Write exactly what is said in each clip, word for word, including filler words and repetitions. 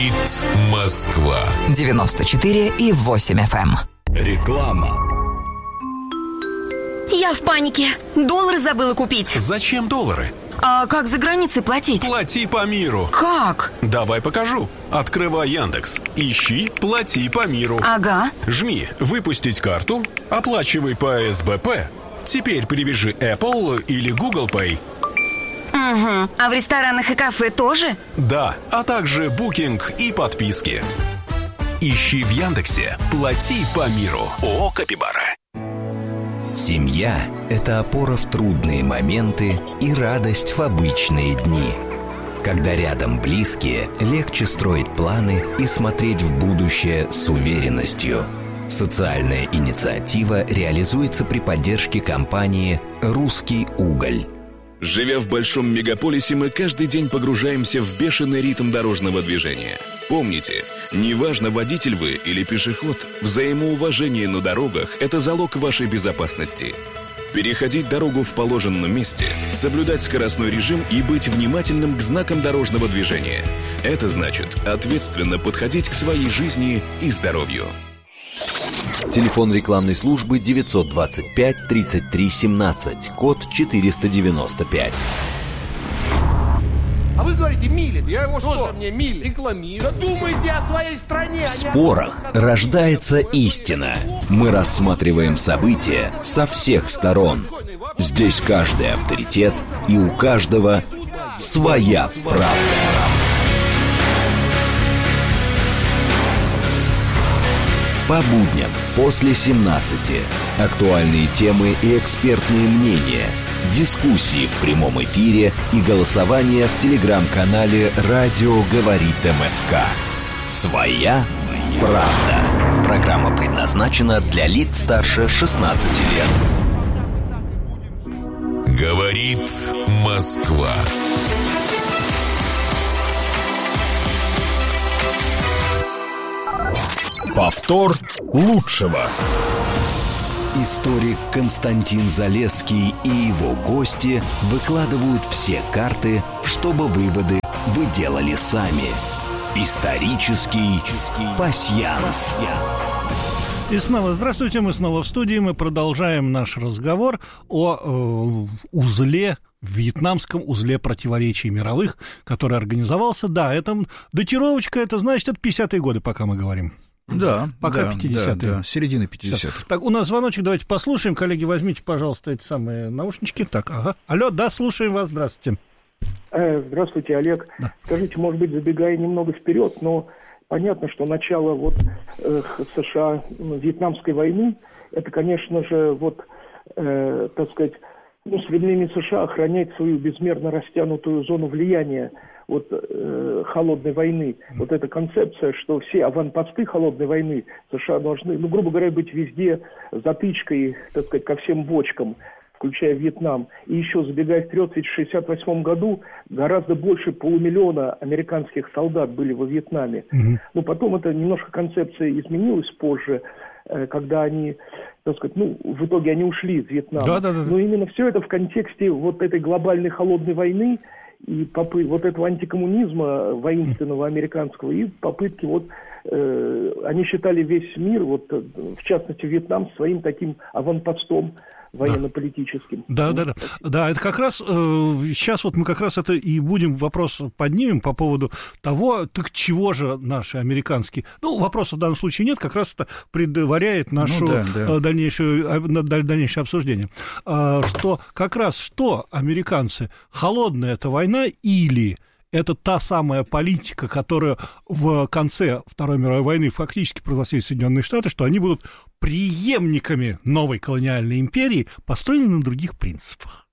Говорит Москва. девяносто четыре и восемь эф эм. Реклама. Я в панике. Доллары забыла купить. Зачем доллары? А как за границей платить? Плати по миру. Как? Давай покажу. Открывай Яндекс. Ищи «Плати по миру». Ага. Жми «Выпустить карту». Оплачивай по эс бэ пэ. Теперь привяжи Apple или Google Pay. Угу. А в ресторанах и кафе тоже? Да, а также букинг и подписки. Ищи в Яндексе «Плати по миру». ООО «Капибара». Семья – это опора в трудные моменты и радость в обычные дни. Когда рядом близкие, легче строить планы и смотреть в будущее с уверенностью. Социальная инициатива реализуется при поддержке компании «Русский уголь». Живя в большом мегаполисе, мы каждый день погружаемся в бешеный ритм дорожного движения. Помните, неважно, водитель вы или пешеход, взаимоуважение на дорогах – это залог вашей безопасности. Переходить дорогу в положенном месте, соблюдать скоростной режим и быть внимательным к знакам дорожного движения – это значит ответственно подходить к своей жизни и здоровью. Телефон рекламной службы девятьсот двадцать пять тридцать три семнадцать, код четыреста девяносто пять. А вы говорите мили. Я его что? Тоже мне мили. Рекламирую. Да думайте о своей стране. В спорах рождается истина. Мы рассматриваем события со всех сторон. Здесь каждый авторитет, и у каждого своя правда. По будням после семнадцати. Актуальные темы и экспертные мнения. Дискуссии в прямом эфире и голосование в телеграм-канале «Радио говорит МСК». Своя правда. Программа предназначена для лиц старше шестнадцати лет. Говорит Москва. Повтор лучшего. Историк Константин Залесский и его гости выкладывают все карты, чтобы выводы вы делали сами. Исторический пасьянс. И снова здравствуйте, мы снова в студии, мы продолжаем наш разговор о э, узле, вьетнамском узле противоречий мировых, который организовался. Да, это датировочка, это значит, это пятидесятые годы, пока мы говорим. Да, пока да, пятидесятые. Да, да, середина пятидесятых. Так, у нас звоночек, давайте послушаем. Коллеги, возьмите, пожалуйста, эти самые наушнички. Так, ага. Алло, да, слушаем вас, здравствуйте. Здравствуйте, Олег. Да. Скажите, может быть, забегая немного вперед, но понятно, что начало вот э, США ну, Вьетнамской войны, это, конечно же, вот, э, так сказать, ну, стремление США охранять свою безмерно растянутую зону влияния вот, э, холодной войны. Вот эта концепция, что все аванпосты холодной войны США должны, ну, грубо говоря, быть везде затычкой, так сказать, ко всем бочкам, включая Вьетнам. И еще, забегая вперед, ведь в шестьдесят восьмом году гораздо больше полумиллиона американских солдат были во Вьетнаме. Mm-hmm. Но потом эта немножко концепция изменилась позже, когда они, так сказать, ну, в итоге они ушли из Вьетнама. Да, да, да. Но именно все это в контексте вот этой глобальной холодной войны и попы- вот этого антикоммунизма воинственного американского и попытки вот э- они считали весь мир, вот в частности Вьетнам, своим таким аванпостом военно-политическим. Да, да, да, да. Да, это как раз, э, сейчас вот мы как раз это и будем вопрос поднимем по поводу того, так чего же наши американские, ну, вопросов в данном случае нет, как раз это предваряет нашу, ну, да, да. Дальнейшую, дальнейшее обсуждение, э, что как раз что американцы, холодная это война или... Это та самая политика, которую в конце Второй мировой войны фактически прогласили Соединенные Штаты, что они будут преемниками новой колониальной империи, построенной на других принципах.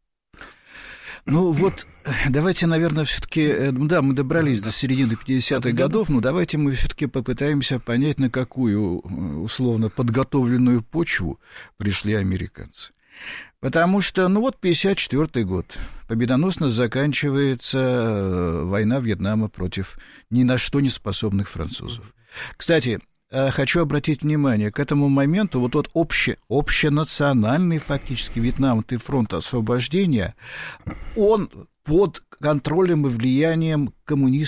Ну вот, давайте, наверное, все-таки, да, мы добрались до середины пятидесятых годов, но давайте мы все-таки попытаемся понять, на какую условно подготовленную почву пришли американцы. Потому что, ну вот, пятьдесят четвёртый год, победоносно заканчивается война Вьетнама против ни на что не способных французов. Кстати, хочу обратить внимание, к этому моменту вот тот обще, общенациональный фактически Вьетнам, ты фронт освобождения, он под контролем и влиянием коммунистов.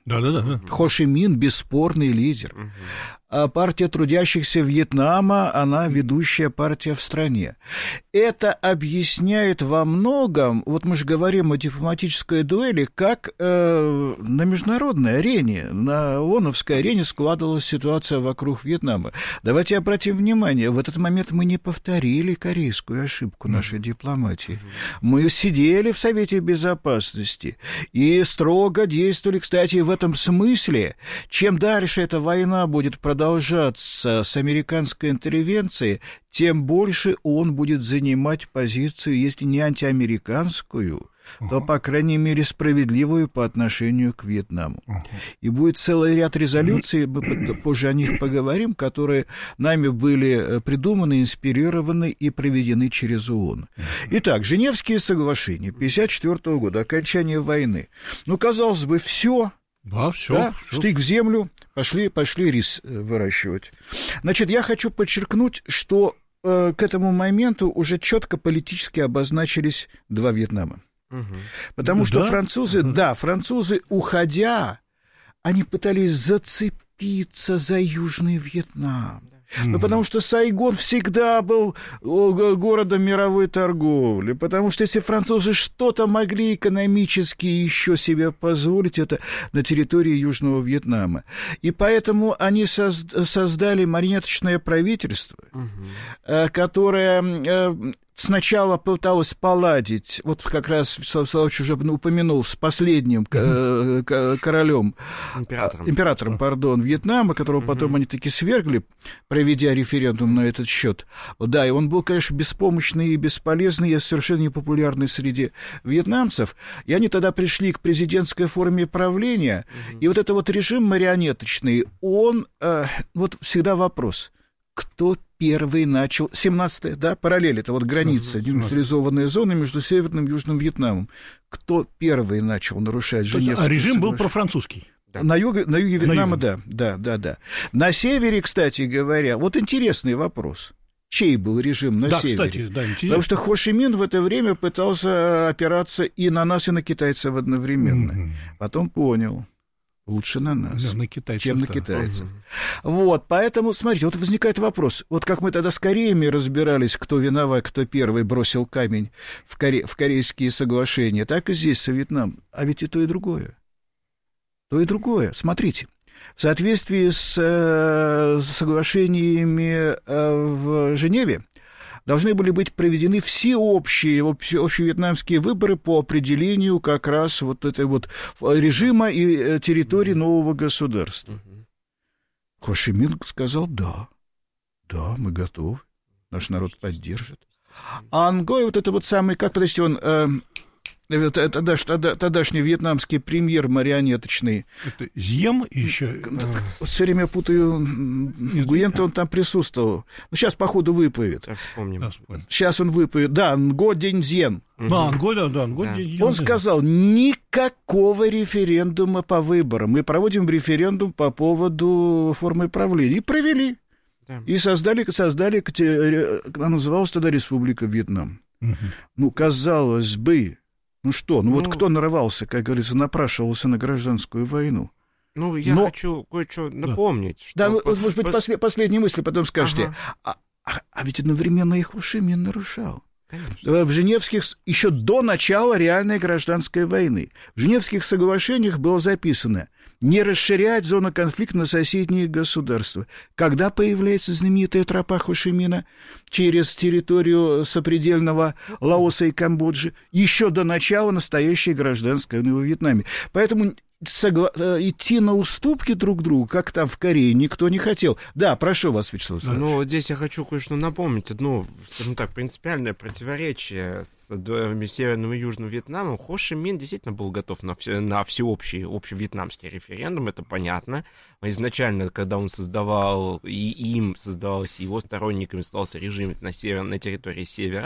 Да, да, да. Хо Ши Мин бесспорный лидер. Угу. А партия трудящихся Вьетнама, она ведущая партия в стране. Это объясняет во многом, вот мы же говорим о дипломатической дуэли, как э, на международной арене, на ООНовской арене складывалась ситуация вокруг Вьетнама. Давайте обратим внимание, в этот момент мы не повторили корейскую ошибку нашей дипломатии. Мы сидели в Совете Безопасности и строго действовали, кстати, в этом смысле. Чем дальше эта война будет продолжаться, продолжаться с американской интервенцией, тем больше он будет занимать позицию, если не антиамериканскую, uh-huh. то, по крайней мере, справедливую по отношению к Вьетнаму. Uh-huh. И будет целый ряд резолюций, мы позже о них поговорим, которые нами были придуманы, инспирированы и проведены через ООН. Uh-huh. Итак, Женевские соглашения тысяча девятьсот пятьдесят четвёртого года, окончание войны. Ну, казалось бы, все. Да, все. Да? Штык в землю, пошли, пошли рис выращивать. Значит, я хочу подчеркнуть, что э, к этому моменту уже четко политически обозначились два Вьетнама. Угу. Потому что да? французы, угу. да, французы, уходя, они пытались зацепиться за Южный Вьетнам. Ну, потому что Сайгон всегда был городом мировой торговли, потому что если французы что-то могли экономически еще себе позволить, это на территории Южного Вьетнама. И поэтому они создали марионеточное правительство, угу. которое сначала пыталась поладить, вот как раз Салавич уже упомянул, с последним mm-hmm. королем, императором, императором пардон, Вьетнама, которого mm-hmm. потом они таки свергли, проведя референдум на этот счет. Да, и он был, конечно, беспомощный и бесполезный, и совершенно непопулярный среди вьетнамцев. И они тогда пришли к президентской форме правления, mm-hmm. и вот этот вот режим марионеточный, он, э, вот всегда вопрос, кто первый начал, семнадцатая, да, параллель, это вот граница, демилитаризованная зона между Северным и Южным Вьетнамом. Кто первый начал нарушать Женевские А режим соглашения? был профранцузский? Да. На, юге, на юге Вьетнама, на да, да, да, да. На севере, кстати говоря, вот интересный вопрос. Чей был режим на да, севере? Кстати, да, интересно. Потому что Хо Ши Мин в это время пытался опираться и на нас, и на китайцев одновременно. Mm-hmm. Потом понял. Лучше на нас, да, на китайцев, чем на да. китайцев. Угу. Вот, поэтому, смотрите, вот возникает вопрос. Вот как мы тогда с Кореями разбирались, кто виноват, кто первый бросил камень в, коре... в корейские соглашения, так и здесь, со Вьетнамом. А ведь и то, и другое. То и другое. Смотрите. В соответствии с э, соглашениями э, в Женеве должны были быть проведены всеобщие, общевьетнамские выборы по определению как раз вот этой вот режима и территории нового государства. Угу. Хо Ши Мин сказал, да, да, мы готовы, наш народ поддержит. А Ангой, вот это вот самый, как, подождите, он... Э, Тогдаш, тогда, тогдашний вьетнамский премьер марионеточный. Это Зьем еще? Все время путаю. Гуен-то он там присутствовал. Ну, сейчас, походу, выплывет. Сейчас вспомним. Сейчас он выплывет. Да, Нго День Зьен. Да, Нго, да, да, Нго День Зьен. Он сказал, никакого референдума по выборам. Мы проводим референдум по поводу формы правления. И провели. Да. И создали, создали, она называлась тогда Республика Вьетнам. Угу. Ну, казалось бы, ну что, ну, ну вот кто нарывался, как говорится, напрашивался на гражданскую войну? Ну, я Но... хочу кое-что напомнить. Что... Да, что... может быть, По... после, последние мысли потом скажете. Ага. А, а, а ведь одновременно их Хо Ши Мин нарушал. Конечно. В Женевских, еще до начала реальной гражданской войны, в Женевских соглашениях было записано не расширять зону конфликта на соседние государства. Когда появляется знаменитая тропа Хо Ши Мина через территорию сопредельного Лаоса и Камбоджи? Еще до начала настоящей гражданской войны во Вьетнаме. Поэтому согла... идти на уступки друг другу, как там в Корее, никто не хотел. Да, прошу вас, Вячеслав Александрович. Ну, вот здесь я хочу кое-что напомнить. Одно, скажем так, принципиальное противоречие с Северным и Южным Вьетнамом. Хо Ши Мин действительно был готов на, все, на всеобщий общевьетнамский референдум, это понятно. Изначально, когда он создавал, и им создавался, его сторонниками создавался режим на, север, на территории Севера,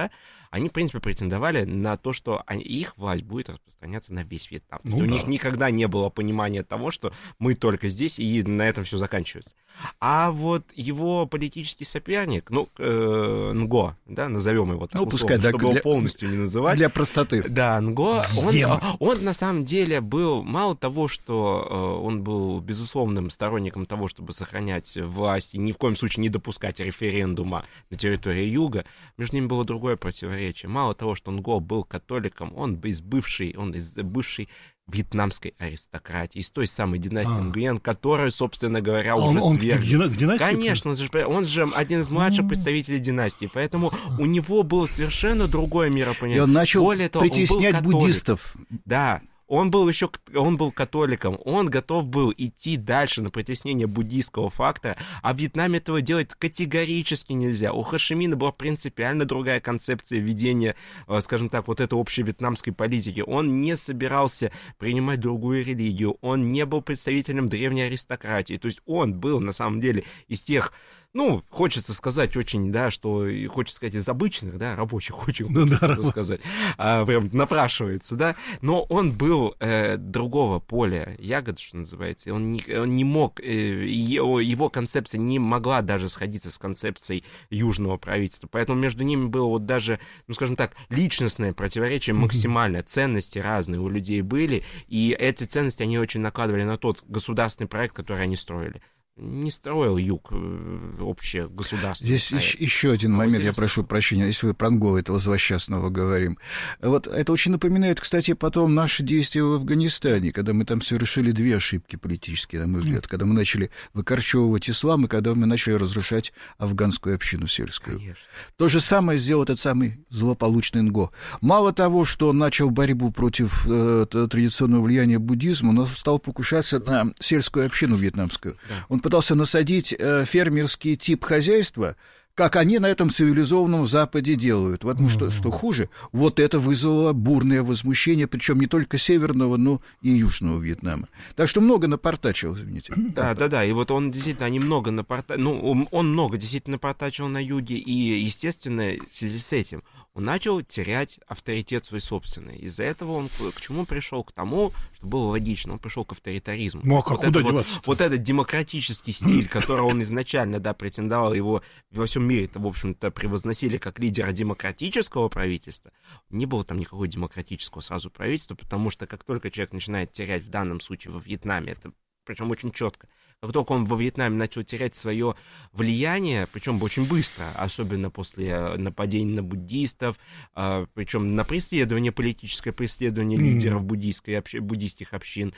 они, в принципе, претендовали на то, что они, их власть будет распространяться на весь Вьетнам. То есть Ну у да. них никогда не было понимания того, что мы только здесь, и на этом все заканчивается. А вот его политический соперник, ну, э, Нго, да, назовем его так, Ну, условно, пускай, да, чтобы его для- полностью не называть. Для простоты. Да, Нго, он, Ема. он на самом деле был, мало того, что э, он был безусловным сторонником того, чтобы сохранять власть и ни в коем случае не допускать референдума на территории Юга, между ними было другое противоречие. Мало того, что Нго был католиком, он из бывшей, он из бывшей вьетнамской аристократии, из той самой династии А. Нгуен, которую, собственно говоря, А он, уже он к свергли. дина- к династии? Конечно, он же, он же один из младших представителей династии, поэтому у него было совершенно другое миропонятие. И он начал Более того, он был притеснять католик. буддистов. Да, он был еще, он был католиком, он готов был идти дальше на притеснение буддийского фактора, а в Вьетнаме этого делать категорически нельзя. У Хо Ши Мина была принципиально другая концепция ведения, э, скажем так, вот этой общей вьетнамской политики. Он не собирался принимать другую религию, он не был представителем древней аристократии, то есть он был, на самом деле, из тех... Ну, хочется сказать очень, да, что и хочется сказать из обычных, да, рабочих, очень Ну да, хочется раб- сказать, а, прям напрашивается, да, но он был э, другого поля ягод, что называется, и он не, он не мог, э, его, его концепция не могла даже сходиться с концепцией южного правительства, поэтому между ними было вот даже, ну, скажем так, личностное противоречие максимальное, ценности разные у людей были, и эти ценности они очень накладывали на тот государственный проект, который они строили. Не строил Юг э, общее государство. Здесь еще, еще один А момент, вот я здесь- прошу прощения, если вы про Нго этого злосчастного говорим. Вот это очень напоминает, кстати, потом наши действия в Афганистане, когда мы там совершили две ошибки политические, на мой взгляд, когда мы начали выкорчевывать ислам и когда мы начали разрушать афганскую общину сельскую. Конечно. То же самое сделал этот самый злополучный Нго. Мало того, что он начал борьбу против э, традиционного влияния буддизма, он стал покушаться на сельскую общину вьетнамскую. Да. Он пытался насадить э, фермерский тип хозяйства, как они на этом цивилизованном Западе делают. Вот, ну, что, что хуже, вот это вызвало бурное возмущение, причем не только северного, но и южного Вьетнама. Так что много напортачил, извините. Да, да, да, и вот он действительно, они много напортачил, ну, он, он много действительно напортачил на юге, и, естественно, в связи с этим он начал терять авторитет свой собственный. Из-за этого он к, к чему пришел? К тому, что было логично, он пришел к авторитаризму. Ну, а вот, куда это вот, деваться-то? вот этот демократический стиль, который он изначально, да, претендовал, его во всем мире-то, в общем-то, превозносили как лидера демократического правительства, не было там никакого демократического сразу правительства, потому что как только человек начинает терять, в данном случае во Вьетнаме, это причем очень четко, как только он во Вьетнаме начал терять свое влияние, причем очень быстро, особенно после нападений на буддистов, причем на преследование, политическое преследование Mm. лидеров буддийской, общ... буддийских общин,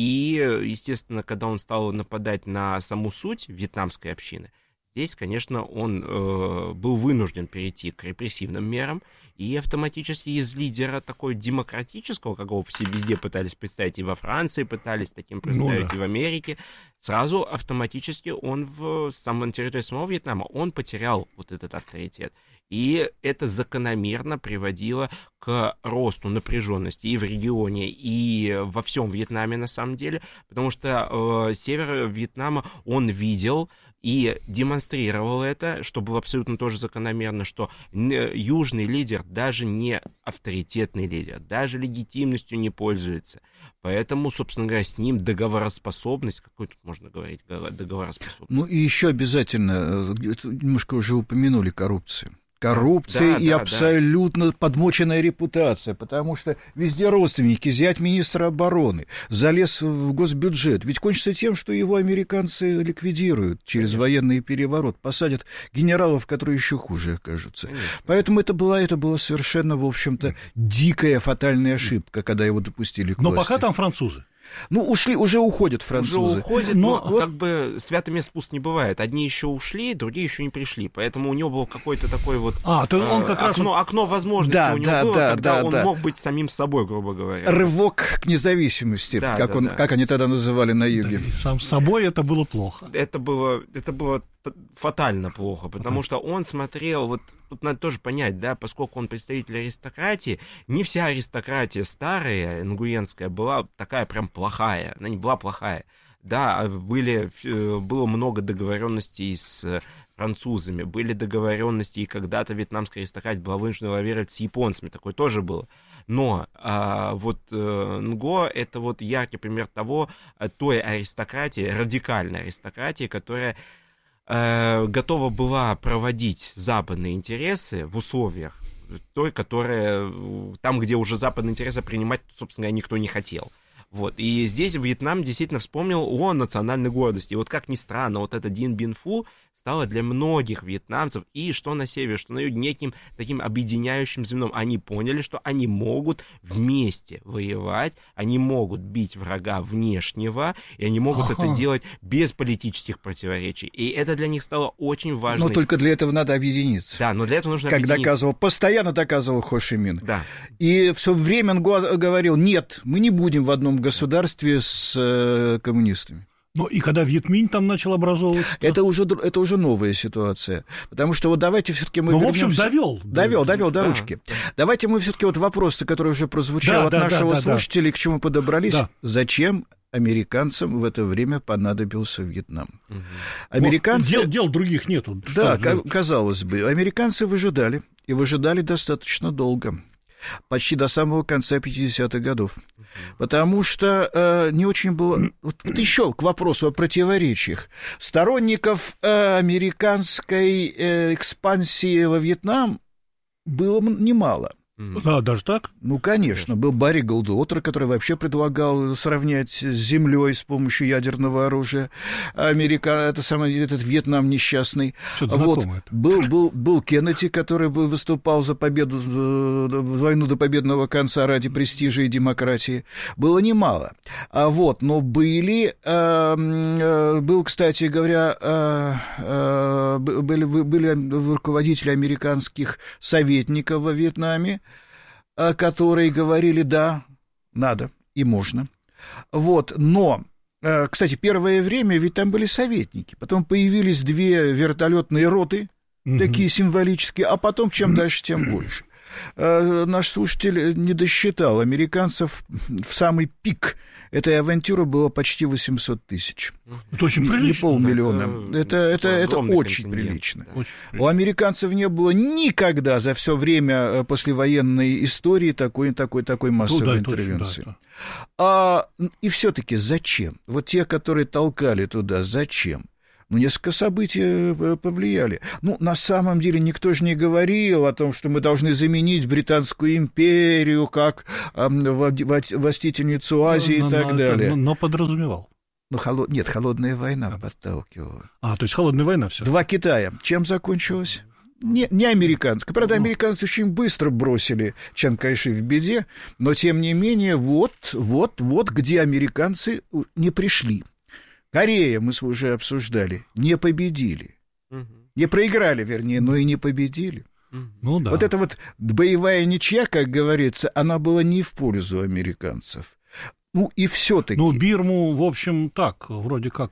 и, естественно, когда он стал нападать на саму суть вьетнамской общины, здесь, конечно, он э, был вынужден перейти к репрессивным мерам, и автоматически из лидера такой демократического, какого все везде пытались представить, и во Франции пытались таким представить, Ну да. и в Америке, сразу автоматически он в самом территории самого Вьетнама, он потерял вот этот авторитет. И это закономерно приводило к росту напряженности и в регионе, и во всем Вьетнаме на самом деле, потому что э, север Вьетнама он видел и демонстрировал это, что было абсолютно тоже закономерно, что южный лидер даже не авторитетный лидер, даже легитимностью не пользуется. Поэтому, собственно говоря, с ним договороспособность, какой тут можно говорить, договороспособность? Ну и еще обязательно, немножко уже упомянули коррупцию. Коррупция Да, и да, абсолютно да. подмоченная репутация, потому что везде родственники, зять министра обороны, залез в госбюджет. Ведь кончится тем, что его американцы ликвидируют через Конечно. военный переворот, посадят генералов, которые еще хуже окажутся. Конечно. Поэтому это была, это была совершенно, в общем-то, дикая фатальная ошибка, когда его допустили к власти. Но пока там французы. Ну, ушли, уже уходят французы. Уже уходят, но, но вот... как бы святый мест пуст не бывает. Одни еще ушли, другие еще не пришли. Поэтому у него был какой-то такой вот а, то он как окно, раз... окно возможностей да, у него да, было, да, когда да, он да. мог быть самим собой, грубо говоря. Рывок к независимости, да, как, да, он, да. как они тогда называли на юге. Да, сам собой это было плохо. Это было, это было фатально плохо, потому да. что он смотрел, вот тут надо тоже понять, да, поскольку он представитель аристократии, не вся аристократия старая, нгуенская, была такая прям плохая, она не была плохая. Да, были, было много договоренностей с французами, были договоренности, и когда-то вьетнамская аристократия была вынуждена лавировать с японцами, такое тоже было. Но а, вот а, НГО — это вот яркий пример того, той аристократии, радикальной аристократии, которая а, готова была проводить западные интересы в условиях той, которая там, где уже западные интересы принимать, собственно, никто не хотел. Вот. И здесь Вьетнам действительно вспомнил о национальной гордости. И вот как ни странно, вот это Дин Бин Фу стало для многих вьетнамцев, и что на севере, что на юге, неким таким объединяющим звеном. Они поняли, что они могут вместе воевать, они могут бить врага внешнего, и они могут ага. это делать без политических противоречий. И это для них стало очень важно. Но только для этого надо объединиться. Да, но для этого нужно как объединиться. Доказывал, постоянно доказывал Хо Ши Мин. Да. И все время он говорил, нет, мы не будем в одном государстве с э, коммунистами. Ну, и когда Вьетминь там начал образовываться... Это уже, это уже новая ситуация. Потому что вот давайте все-таки мы Ну, вернемся... в общем, довел. Довел, довел до да. ручки. Давайте мы все-таки вот вопросы, которые уже прозвучали да, от да, нашего да, слушателя, да. к чему подобрались. Да. Зачем американцам в это время понадобился Вьетнам? Угу. Американцы... Вот, дел, дел других нету. Да, Что, казалось бы. Американцы выжидали, и выжидали достаточно долго. Почти до самого конца пятидесятых годов. Uh-huh. Потому что э, не очень было... Вот, вот еще к вопросу о противоречиях. Сторонников э, американской э, экспансии во Вьетнам было немало. Да, даже так? Ну, конечно. Был Барри Голдуотер, который вообще предлагал сравнять с землей с помощью ядерного оружия. Америка, это самый, этот Вьетнам несчастный. Вот. Был, был, был Кеннеди, который выступал за победу, войну до победного конца ради престижа и демократии. Было немало. А вот, но были, был, кстати говоря, были, были руководители американских советников во Вьетнаме, которые говорили, да, надо и можно. Вот, но, кстати, первое время ведь там были советники, потом появились две вертолетные роты, mm-hmm. такие символические, а потом чем дальше, тем больше. Наш слушатель не досчитал, американцев в самый пик этой авантюры было почти восемьсот тысяч. Это очень прилично. Не полмиллиона. Это, это, это, это очень прилично. Очень прилично. У американцев не было никогда за все время послевоенной истории такой, такой, такой массовой ну, да, интервенции. Точно, да, а, и все-таки зачем? Вот те, которые толкали туда, зачем? Ну, несколько событий повлияли. Ну, на самом деле, никто же не говорил о том, что мы должны заменить Британскую империю как э, властительницу Азии но, и так но, далее. Но, но подразумевал. Ну, холод... Нет, холодная война а. подталкивала. А, то есть холодная война все. Два Китая. Чем закончилась? Не, не американская. Правда, американцы очень быстро бросили Чан Кайши в беде, но, тем не менее, вот, вот, вот где американцы не пришли. Корея, мы уже обсуждали, не победили. Угу. Не проиграли, вернее, но и не победили. Ну, да. Вот эта вот боевая ничья, как говорится, она была не в пользу американцев. Ну, и все-таки... Ну, Бирму, в общем, так, вроде как...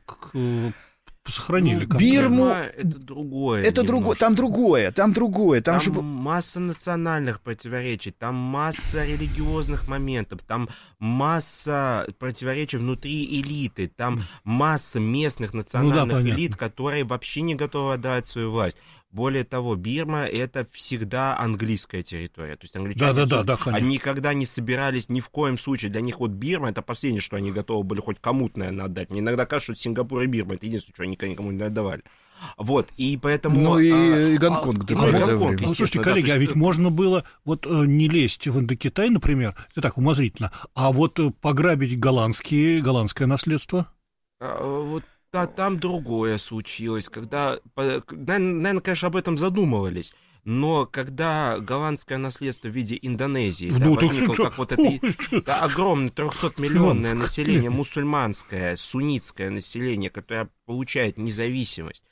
сохранили. Ну, Бирму... Это другое. Это другое, там другое, там другое. Там, там же... масса национальных противоречий, там масса религиозных моментов, там масса противоречий внутри элиты, там масса местных национальных ну, да, элит, которые вообще не готовы отдавать свою власть. Более того, Бирма — это всегда английская территория. То есть англичане да, да, да, да, они никогда не собирались ни в коем случае. Для них вот Бирма — это последнее, что они готовы были хоть кому-то, наверное, отдать. Мне иногда кажется, что Сингапур и Бирма — это единственное, что они никому не отдавали. Вот, и поэтому... Ну и, а, и Гонконг. А, ну, и Гонконг, ну, слушайте, коллеги, да, а ведь можно было вот не лезть в Индокитай, например, это так умозрительно, а вот пограбить голландские, голландское наследство? А, вот да, там другое случилось, когда, наверное, конечно, об этом задумывались, но когда голландское наследство в виде Индонезии да, ну, возникло что, как вот это да, огромное трехсотмиллионное население, мусульманское, суннитское население, которое получает независимость,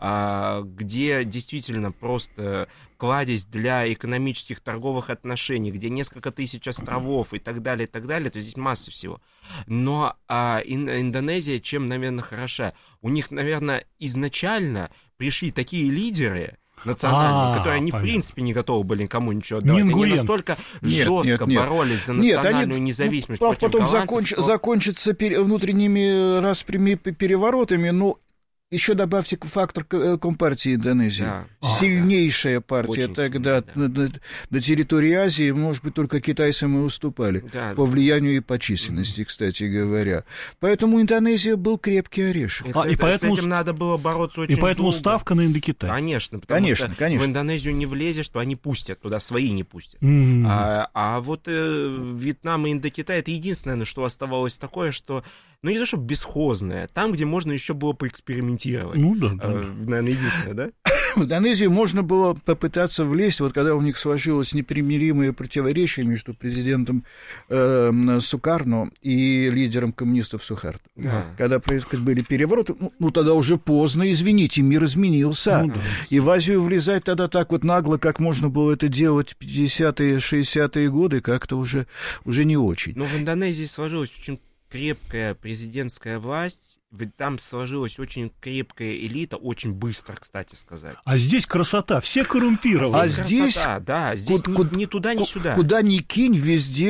где действительно просто кладезь для экономических торговых отношений, где несколько тысяч островов и так далее, и так далее, то здесь масса всего. Но а, Индонезия чем, наверное, хороша? У них, наверное, изначально пришли такие лидеры, национальные, А, которые они, понятно. в принципе, не готовы были никому ничего отдавать. Они Нингуен. настолько Нет, жестко нет, нет. боролись за Нет, национальную они, независимость ну, против потом голландцев, законч- что- закончится пере- внутренними распрями, переворотами, но еще добавьте фактор к- Компартии Индонезии. Да. Сильнейшая партия Очень тогда сильная, да. на, на- на территории Азии, может быть, только китайцам и уступали. Да, по да. влиянию и по численности, кстати говоря. Поэтому Индонезия был крепкий орешек. Это- А, и это- поэтому с этим ст- надо было бороться очень И поэтому долго. ставка на Индокитай. Конечно, потому Конечно, что конечно. в Индонезию не влезешь, что они пустят, туда свои не пустят. М. А, а вот э, Вьетнам и Индокитай — это единственное, что оставалось такое, что, ну не то чтобы бесхозное, там, где можно еще было поэкспериментировать. Ну да, да, Э, да. наверное, единственное, да? В Индонезию можно было попытаться влезть, вот когда у них сложилось непримиримое противоречие между президентом э, Сукарно и лидером коммунистов Сухарто. Да. Когда происходили были перевороты, ну, ну, тогда уже поздно, извините, мир изменился. Ну да. И в Азию влезать тогда так вот нагло, как можно было это делать в пятидесятые, шестидесятые годы, как-то уже, уже не очень. Но в Индонезии сложилась очень крепкая президентская власть, ведь там сложилась очень крепкая элита, очень быстро, кстати сказать. А здесь красота, все коррумпированы. А Здесь здесь красота, да, здесь ку- ни, ку- ни туда, ни ку- сюда. Куда ни кинь, везде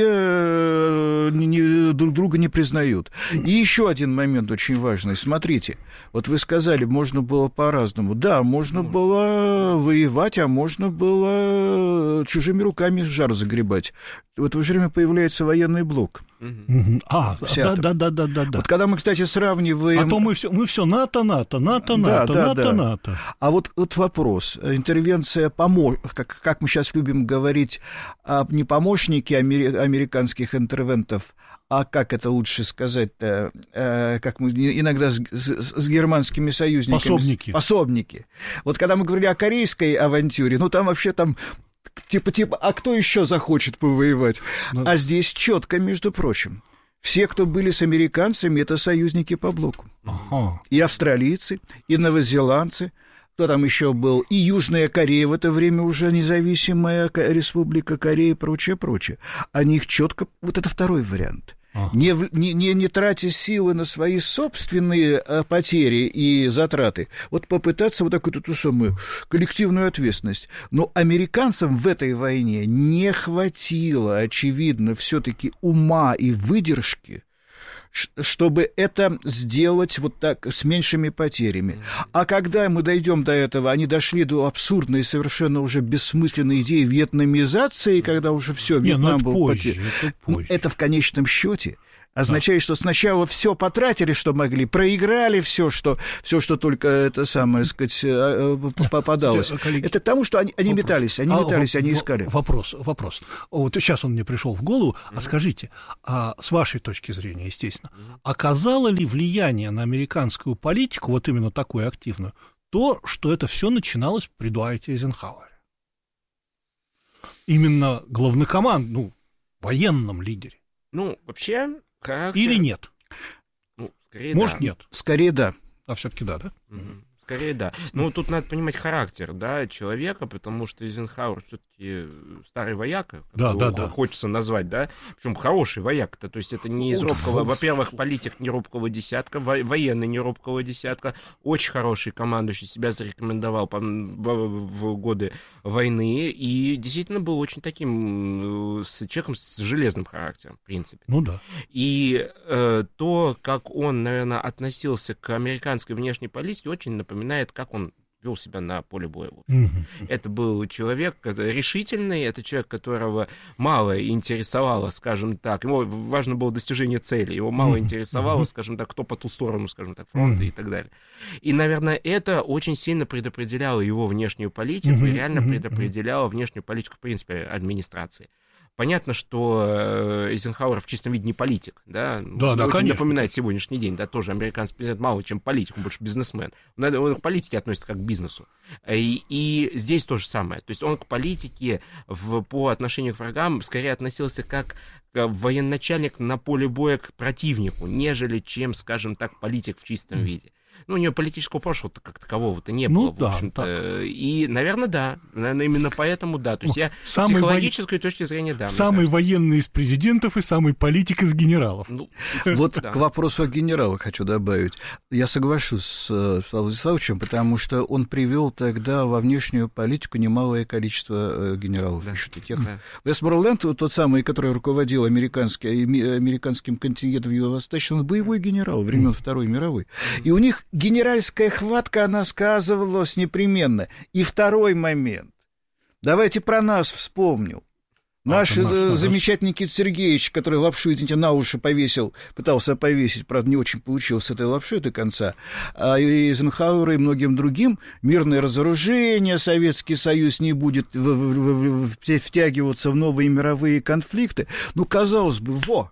э, не- не- друг друга не признают. И еще один момент очень важный. Смотрите, вот вы сказали, можно было по-разному. Да, можно Можно. было воевать, а можно было чужими руками жар загребать. В это же время появляется военный блок. Мгм. Мгм. А, да, Псиатр. да, да, да, да, да. Вот когда мы, кстати, сравниваем... А то мы все, мы все НАТО, НАТО, НАТО, Да, НАТО, да, НАТО, да. НАТО. А вот, вот вопрос. Интервенция помощ... как, как мы сейчас любим говорить, а не помощники амери... американских интервентов, а как это лучше сказать-то, э, как мы иногда с, с- с германскими союзниками... Пособники. Пособники. Вот когда мы говорили о корейской авантюре, ну там вообще там... Типа, типа, а кто еще захочет повоевать? Ну. А здесь четко, между прочим. Все, кто были с американцами, это союзники по блоку. Ага. И австралийцы, и новозеландцы, кто там еще был, и Южная Корея, в это время уже независимая Ко- республика Корея и прочее, прочее. Они их четко... Вот это второй вариант. Ага. Не, в- не, не, не тратя силы на свои собственные э, потери и затраты, вот попытаться вот такую эту самую коллективную ответственность. Но американцам в этой войне не хватило, очевидно, все-таки ума и выдержки, ш- чтобы это сделать вот так, с меньшими потерями. А когда мы дойдем до этого, они дошли до абсурдной, совершенно уже бессмысленной идеи вьетнамизации, когда уже все, Не, ну Вьетнам это был позже, потерян. это Ну, позже. это в конечном счете означает, что сначала все потратили, что могли, проиграли все, что, все, что только это самое, сказать, э, э, попадалось. Э, коллеги, Это к тому, что они, они вопрос. метались, они А, метались, в- они в- искали. Вопрос, вопрос. Вот сейчас он мне пришел в голову. А скажите, а с вашей точки зрения, естественно, оказало ли влияние на американскую политику, вот именно такую активную, то, что это все начиналось при Дуайте Эйзенхауэре? Именно главнокоманд, ну, военном лидере. Ну, вообще, характер... Или нет? Ну, скорее, Может, да. нет. Скорее, да. А все-таки да, да? Мгм. Скорее, да. Но тут надо понимать характер, да, человека, потому что Эйзенхауэр все-таки старый вояка, как Да, его да, да. хочется назвать, да, причем хороший вояк-то, то есть это не из Вот, робкого, вот. во-первых, политик не робкого десятка, во- военный не робкого десятка, очень хороший командующий, себя зарекомендовал по- в, в годы войны, и действительно был очень таким э, с человеком с железным характером, в принципе. Ну да. И э, то, как он, наверное, относился к американской внешней политике, очень напоминает, как он вел себя на поле боя. в общем. Мгм. Это был человек который решительный, это человек, которого мало интересовало, скажем так, ему важно было достижение цели, его мало Мгм. интересовало, Мгм. скажем так, кто по ту сторону, скажем так, фронта Мгм. и так далее. И, наверное, это очень сильно предопределяло его внешнюю политику Мгм. и реально Мгм. предопределяло внешнюю политику, в принципе, администрации. Понятно, что э, Эйзенхауэр в чистом виде не политик, да, Да, да, очень конечно. напоминает сегодняшний день, да, тоже американский президент мало чем политик, он больше бизнесмен. Он, он к политике относится как к бизнесу. И, и здесь то же самое. То есть он к политике в, по отношению к врагам скорее относился как к военачальник на поле боя к противнику, нежели чем, скажем так, политик в чистом виде. ну, у нее политического прошлого как такового-то не ну, было, в да, общем-то. так. И, наверное, да. Наверное, именно поэтому да. То есть я с психологической во... точки зрения, да. Самый военный из президентов и самый политик из генералов. Ну, вот да. К вопросу о генералах хочу добавить. Я соглашусь с Славой Владиславовичем, потому что он привел тогда во внешнюю политику немалое количество генералов. Да. Тех... Да. Вестморленд, тот самый, который руководил американский, американским контингентом в Юго-Восточном, он боевой генерал времен mm. Второй мировой. Mm. И у них генеральская хватка, она сказывалась непременно. И второй момент. Давайте про нас вспомнил. Наш, наш э, замечательный Никита Сергеевич, который лапшу, извините, на уши повесил, пытался повесить, правда, не очень получилось с этой лапшой до конца, а и Эйзенхауэру и многим другим, мирное разоружение, Советский Союз не будет в, в, в, в, втягиваться в новые мировые конфликты. Ну, казалось бы, во,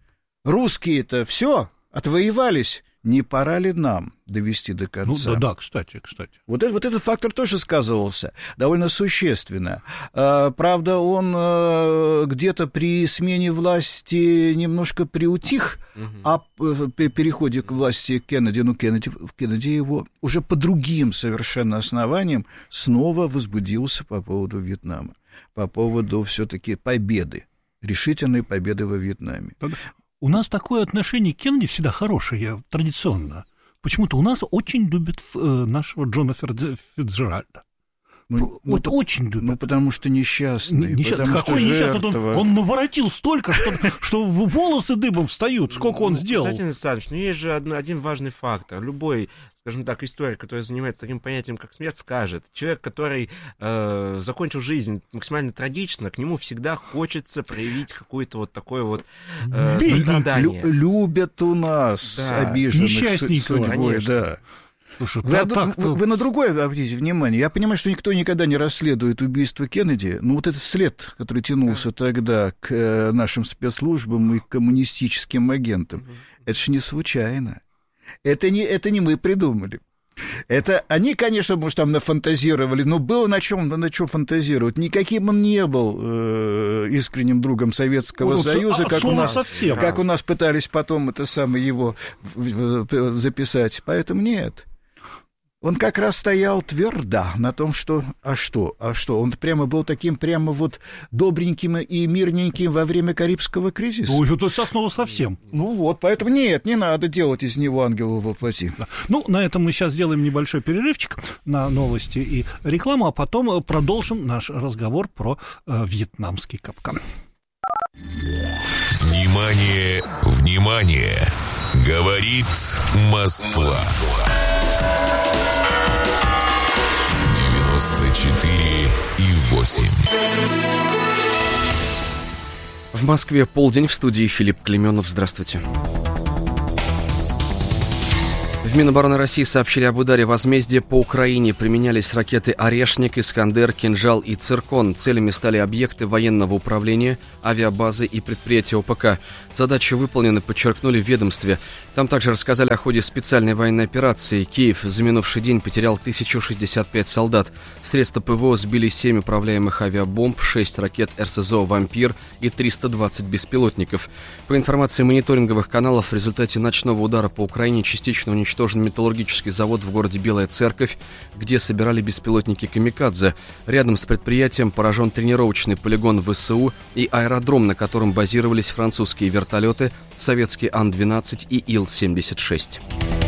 русские-то все отвоевались. Не пора ли нам довести до конца? Ну, да, да, кстати, кстати. Вот, это, вот этот фактор тоже сказывался довольно существенно. А, правда, он а, где-то при смене власти немножко приутих, угу. а при переходе к власти Кеннеди, ну, Кеннеди, Кеннеди его уже по другим совершенно основаниям снова возбудился по поводу Вьетнама, по поводу все-таки победы, решительной победы во Вьетнаме. У нас такое отношение к Кеннеди всегда хорошее, традиционно. Почему-то у нас очень любят э, нашего Джона Фицджеральда. Ну, вот ну, очень любят. Ну, потому что несчастный. Несчастный. Какой несчастный? Он, он наворотил столько, что, что волосы дыбом встают. Сколько он сделал. Кстати, Александрович, ну есть же один важный фактор. Любой, скажем так, историк, который занимается таким понятием, как смерть, скажет. Человек, который э, закончил жизнь максимально трагично, к нему всегда хочется проявить какое-то вот такое вот э, сострадание. Лю- любят у нас да. обиженных судьбой, да. Слушай, вы, так, так, вы, вы на другое обратите внимание. Я понимаю, что никто никогда не расследует убийство Кеннеди, но вот этот след, который тянулся тогда к э, нашим спецслужбам и к коммунистическим агентам, угу. это же не случайно. Это не, это не мы придумали. Это они, конечно, может, там нафантазировали, но было на чем, на чем фантазировать. Никаким он не был э, искренним другом Советского ну, Союза, а, как, у нас, совсем. как у нас пытались потом это самое его записать. Поэтому нет. Он как раз стоял твердо на том, что... А что? А что? Он прямо был таким прямо вот добреньким и мирненьким во время Карибского кризиса. Ой, это снова совсем. Ну вот, поэтому нет, не надо делать из него ангела во плоти. Да. Ну, на этом мы сейчас сделаем небольшой перерывчик на новости и рекламу, а потом продолжим наш разговор про э, вьетнамский капкан. Внимание, внимание! Говорит Москва. девяносто четыре и восемь. В Москве полдень, в студии Филипп Клеменов. Здравствуйте. В Минобороны России сообщили об ударе возмездия по Украине. Применялись ракеты «Орешник», «Искандер», «Кинжал» и «Циркон». Целями стали объекты военного управления, авиабазы и предприятия ОПК. Задачи выполнены, подчеркнули в ведомстве. Там также рассказали о ходе специальной военной операции. Киев за минувший день потерял тысячу шестьдесят пять солдат. Средства ПВО сбили семь управляемых авиабомб, шесть ракет РСЗО «Вампир» и триста двадцать беспилотников. По информации мониторинговых каналов, в результате ночного удара по Украине частично уничтожен металлургический завод в городе Белая Церковь, где собирали беспилотники «Камикадзе». Рядом с предприятием поражен тренировочный полигон ВСУ и аэродром, на котором базировались французские вертолеты, советский Ан двенадцать и Ил семьдесят шесть.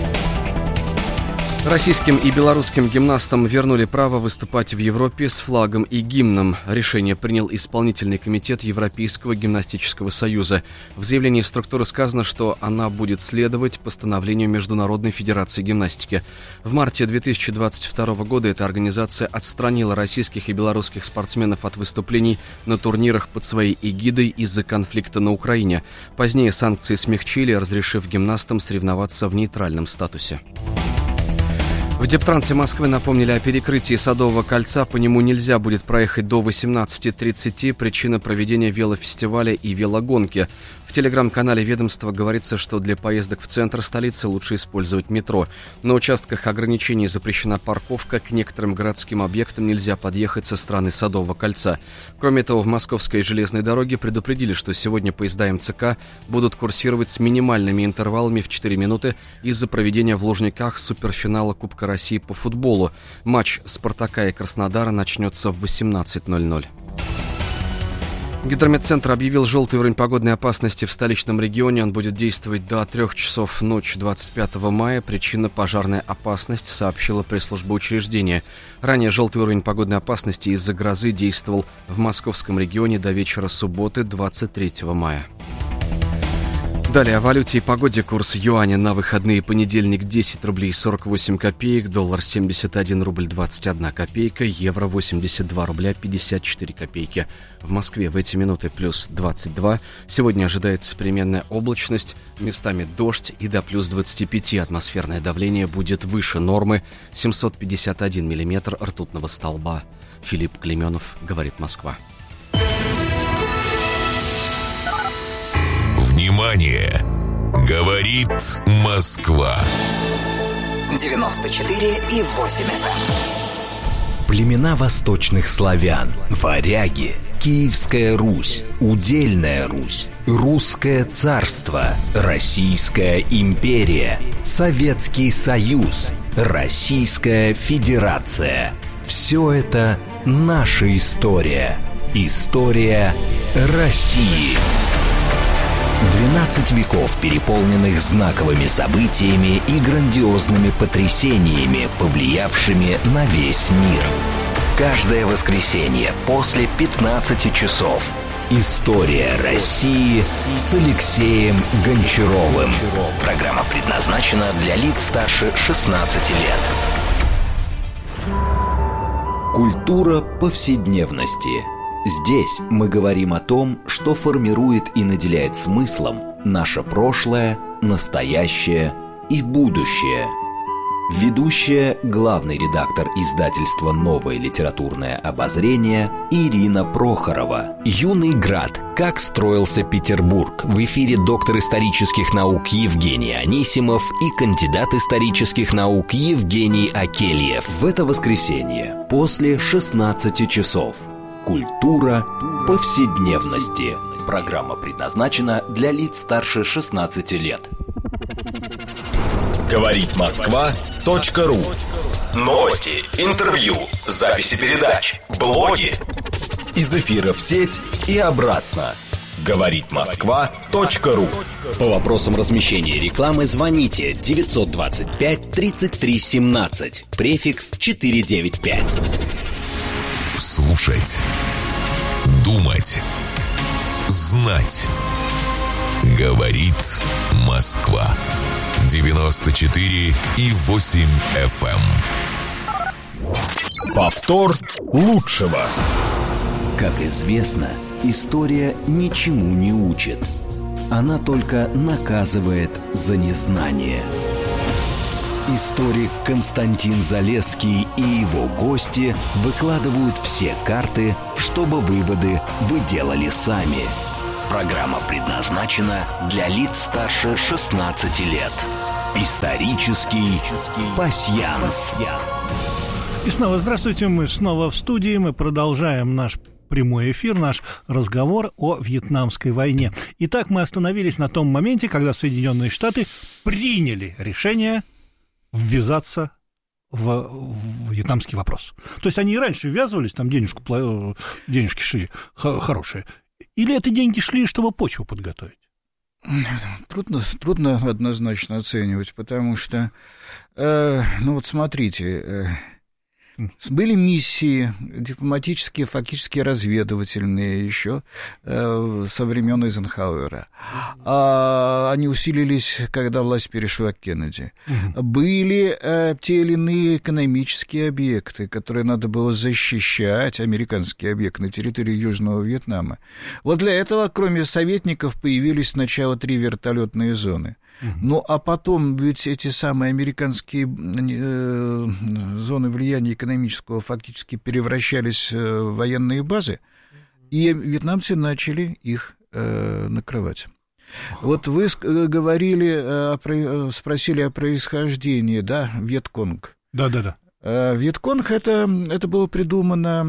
Российским и белорусским гимнастам вернули право выступать в Европе с флагом и гимном. Решение принял исполнительный комитет Европейского гимнастического союза. В заявлении структуры сказано, что она будет следовать постановлению Международной федерации гимнастики. В марте две тысячи двадцать второго года эта организация отстранила российских и белорусских спортсменов от выступлений на турнирах под своей эгидой из-за конфликта на Украине. Позднее санкции смягчили, разрешив гимнастам соревноваться в нейтральном статусе. В Дептрансе Москвы напомнили о перекрытии Садового кольца. По нему нельзя будет проехать до восемнадцати тридцати. Причина проведения велофестиваля и велогонки. В телеграм-канале ведомства говорится, что для поездок в центр столицы лучше использовать метро. На участках ограничений запрещена парковка. К некоторым городским объектам нельзя подъехать со стороны Садового кольца. Кроме того, в Московской железной дороге предупредили, что сегодня поезда эм цэ ка будут курсировать с минимальными интервалами в четыре минуты из-за проведения в Лужниках суперфинала Кубка России по футболу. Матч «Спартака» и Краснодара начнется в восемнадцать ноль ноль. Гидрометцентр объявил желтый уровень погодной опасности в столичном регионе. Он будет действовать до трех часов ночи двадцать пятого мая. Причина — пожарная опасность, сообщила пресс-служба учреждения. Ранее желтый уровень погодной опасности из-за грозы действовал в московском регионе до вечера субботы двадцать третьего мая. Далее о валюте и погоде. Курс юаня на выходные: понедельник десять рублей сорок восемь копеек, доллар семьдесят один рубль двадцать одна копейка, евро восемьдесят два рубля пятьдесят четыре копейки. В Москве в эти минуты плюс двадцать два. Сегодня ожидается переменная облачность, местами дождь и до плюс двадцати пяти. Атмосферное давление будет выше нормы, семьсот пятьдесят один миллиметр ртутного столба. Филипп Клейменов, говорит Москва. Внимание! Говорит Москва. девяносто четыре и восемь эф эм. Племена восточных славян, варяги, Киевская Русь, Удельная Русь, Русское царство, Российская империя, Советский Союз, Российская Федерация. Все это наша история. История России. двенадцать веков, переполненных знаковыми событиями и грандиозными потрясениями, повлиявшими на весь мир. Каждое воскресенье после пятнадцати часов. История России с Алексеем Гончаровым. Программа предназначена для лиц старше шестнадцати лет. Культура повседневности. Здесь мы говорим о том, что формирует и наделяет смыслом наше прошлое, настоящее и будущее. Ведущая, главный редактор издательства «Новое литературное обозрение» Ирина Прохорова. «Юный град. Как строился Петербург». В эфире доктор исторических наук Евгений Анисимов и кандидат исторических наук Евгений Акельев. В это воскресенье после шестнадцати часов. Культура повседневности. Программа предназначена для лиц старше шестнадцати лет. Говорит Москва точка ру. Новости, интервью, записи передач, блоги. Из эфира в сеть и обратно. Говорит Москва точка ру. По вопросам размещения рекламы звоните девятьсот двадцать пять тридцать три семнадцать, префикс четыреста девяносто пять. Слушать, думать, знать. Говорит Москва. девяносто четыре и восемь эф эм. Повтор лучшего. Как известно, история ничему не учит. Она только наказывает за незнание. Историк Константин Залесский и его гости выкладывают все карты, чтобы выводы вы делали сами. Программа предназначена для лиц старше шестнадцати лет. Исторический пасьянс. И снова здравствуйте, мы снова в студии, мы продолжаем наш прямой эфир, наш разговор о Вьетнамской войне. Итак, мы остановились на том моменте, когда Соединенные Штаты приняли решение ввязаться в, в вьетнамский вопрос. То есть они и раньше ввязывались, там денежку, денежки шли хорошие. Или это деньги шли, чтобы почву подготовить? Трудно, трудно однозначно оценивать, потому что, э, ну вот смотрите, э, были миссии дипломатические, фактически разведывательные еще э, со времен Эйзенхауэра. А они усилились, когда власть перешла к Кеннеди. Угу. Были э, те или иные экономические объекты, которые надо было защищать, американские объекты на территории Южного Вьетнама. Вот для этого, кроме советников, появились сначала три вертолетные зоны. Ну, а потом ведь эти самые американские э, зоны влияния экономического фактически превращались в военные базы, и вьетнамцы начали их э, накрывать. Вот вы говорили, спросили о происхождении, да, Вьетконг. Да-да-да. Вьетконг это, это было придумано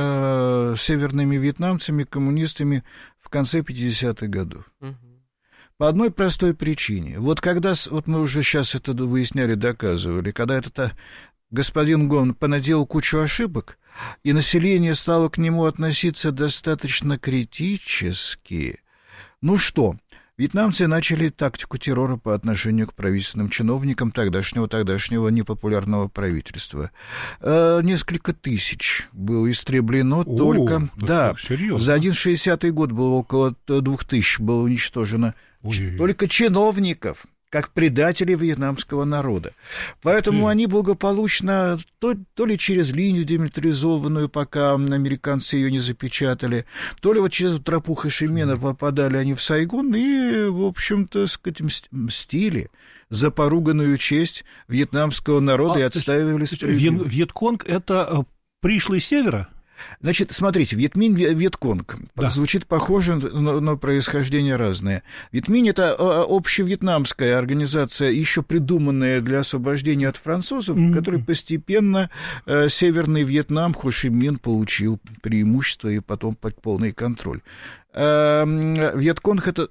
э, северными вьетнамцами, коммунистами в конце пятидесятых годов. Угу. По одной простой причине. Вот когда, вот мы уже сейчас это выясняли, доказывали, когда этот господин Гон понаделал кучу ошибок, и население стало к нему относиться достаточно критически, ну что, вьетнамцы начали тактику террора по отношению к правительственным чиновникам тогдашнего, тогдашнего непопулярного правительства. Э, несколько тысяч было истреблено. О, только... Да, серьезно? За один шестидесятый год было около двух тысяч было уничтожено. Ой-ой-ой. Только чиновников, как предатели вьетнамского народа. Поэтому mm. они благополучно, то, то ли через линию демилитаризованную, пока американцы ее не запечатали, то ли вот через тропу Хошимена mm. попадали они в Сайгон и, в общем-то, сказать, мстили за поруганную честь вьетнамского народа а, и отстаивали справедливость. Вьетконг — это пришлый с севера? Значит, смотрите, Вьетминь, Вьетконг. Да. Звучит похоже, но, но происхождение разное. Вьетминь — это общевьетнамская организация, еще придуманная для освобождения от французов, mm-hmm. которой постепенно э, Северный Вьетнам, Хошимин получил преимущество и потом под полный контроль. Э, Вьетконг — это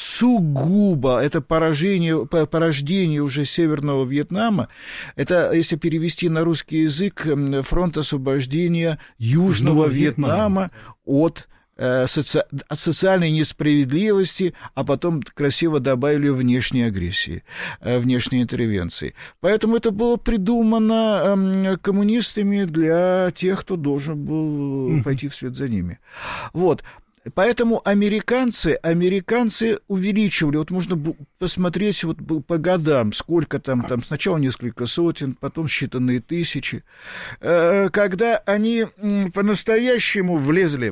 сугубо, это поражение, порождение уже Северного Вьетнама. Это, если перевести на русский язык, фронт освобождения Южного Вьетнама от, э, соци... от социальной несправедливости, а потом красиво добавили внешней агрессии, э, внешней интервенции. Поэтому это было придумано э, коммунистами для тех, кто должен был пойти вслед за ними. Вот. Поэтому американцы, американцы увеличивали, вот можно посмотреть вот по годам, сколько там, там сначала несколько сотен, потом считанные тысячи, когда они по-настоящему влезли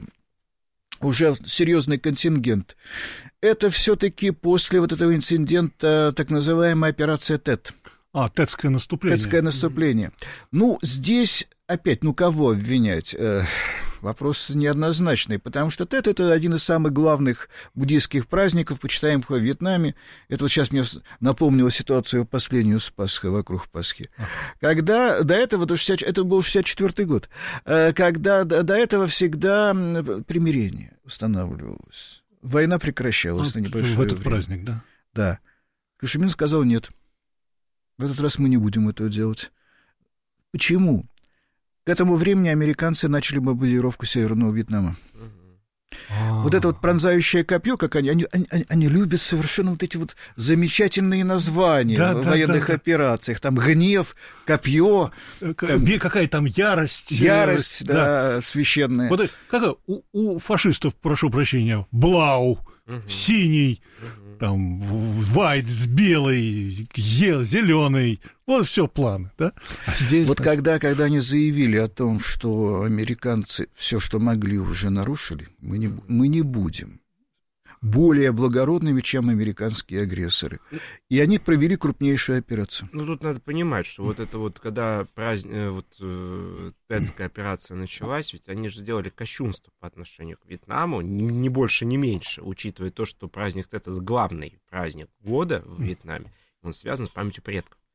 уже в серьезный контингент. Это все-таки после вот этого инцидента так называемая операция ТЭТ. А, Тетское наступление. Тетское наступление. Ну, здесь опять, ну, кого обвинять? Вопрос неоднозначный, потому что Тет — это один из самых главных буддийских праздников, почитаемых во Вьетнаме. Это вот сейчас мне напомнило ситуацию последнюю с Пасхой, вокруг Пасхи. Когда до этого, это был шестьдесят четвёртый год, когда до этого всегда примирение устанавливалось. Война прекращалась а, на небольшое время. В этот праздник, да? Да. Хошимин сказал: нет, в этот раз мы не будем этого делать. Почему? К этому времени американцы начали бомбардировку Северного Вьетнама. А-а-а. Вот это вот пронзающее копье, как они, они, они, они любят совершенно вот эти вот замечательные названия да, в да, военных да, операциях. Там гнев, копье. Там... Какая там ярость. Ярость, да, да, священная. Вот как у, у фашистов, прошу прощения, блау, угу. синий, угу. там, вайт, белый, зеленый. Вот все планы, да? А здесь, вот значит... когда, когда они заявили о том, что американцы все, что могли, уже нарушили, мы не, мы не будем более благородными, чем американские агрессоры. И они провели крупнейшую операцию. Ну, тут надо понимать, что вот это вот, когда праздник, вот, э, Тетская операция началась, ведь они же сделали кощунство по отношению к Вьетнаму, ни больше, ни меньше, учитывая то, что праздник Тет — это главный праздник года в Вьетнаме, он связан с памятью предков.